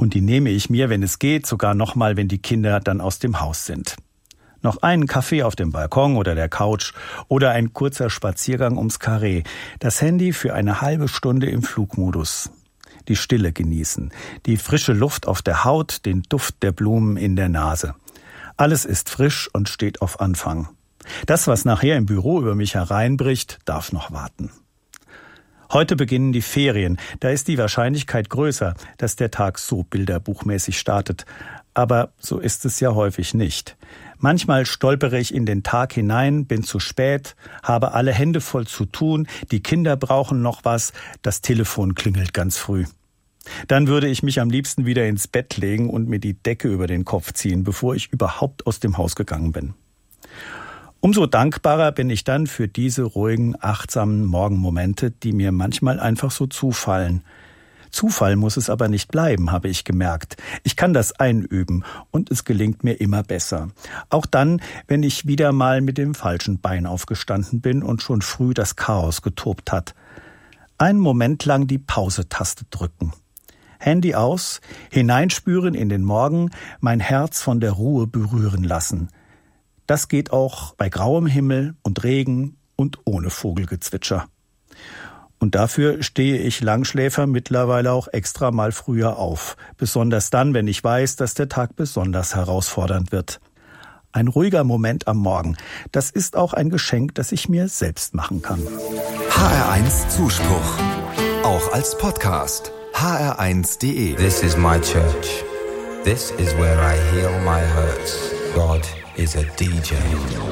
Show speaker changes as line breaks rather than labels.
Und die nehme ich mir, wenn es geht, sogar nochmal, wenn die Kinder dann aus dem Haus sind. Noch einen Kaffee auf dem Balkon oder der Couch oder ein kurzer Spaziergang ums Karree. Das Handy für eine halbe Stunde im Flugmodus. Die Stille genießen, die frische Luft auf der Haut, den Duft der Blumen in der Nase. Alles ist frisch und steht auf Anfang. Das, was nachher im Büro über mich hereinbricht, darf noch warten. Heute beginnen die Ferien. Da ist die Wahrscheinlichkeit größer, dass der Tag so bilderbuchmäßig startet. Aber so ist es ja häufig nicht. Manchmal stolpere ich in den Tag hinein, bin zu spät, habe alle Hände voll zu tun, die Kinder brauchen noch was, das Telefon klingelt ganz früh. Dann würde ich mich am liebsten wieder ins Bett legen und mir die Decke über den Kopf ziehen, bevor ich überhaupt aus dem Haus gegangen bin. Umso dankbarer bin ich dann für diese ruhigen, achtsamen Morgenmomente, die mir manchmal einfach so zufallen. Zufall muss es aber nicht bleiben, habe ich gemerkt. Ich kann das einüben und es gelingt mir immer besser. Auch dann, wenn ich wieder mal mit dem falschen Bein aufgestanden bin und schon früh das Chaos getobt hat. Einen Moment lang die Pause-Taste drücken. Handy aus, hineinspüren in den Morgen, mein Herz von der Ruhe berühren lassen. Das geht auch bei grauem Himmel und Regen und ohne Vogelgezwitscher. Und dafür stehe ich Langschläfer mittlerweile auch extra mal früher auf. Besonders dann, wenn ich weiß, dass der Tag besonders herausfordernd wird. Ein ruhiger Moment am Morgen, das ist auch ein Geschenk, das ich mir selbst machen kann.
HR1 Zuspruch, auch als Podcast. hr1.de.
This is my church. This is where I heal my hurts. God is a DJ.